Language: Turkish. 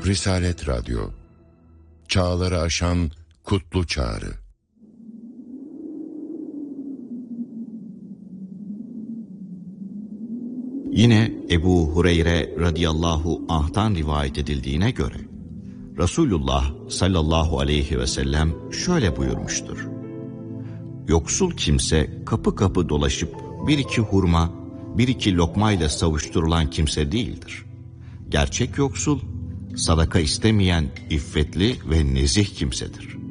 Risalet Radyo, çağları aşan kutlu çağrı. Yine Ebu Hureyre radıyallahu anh'tan rivayet edildiğine göre Resulullah sallallahu aleyhi ve sellem şöyle buyurmuştur: Yoksul kimse kapı kapı dolaşıp bir iki hurma, bir iki lokmayla savuşturulan kimse değildir. Gerçek yoksul, sadaka istemeyen iffetli ve nezih kimsedir.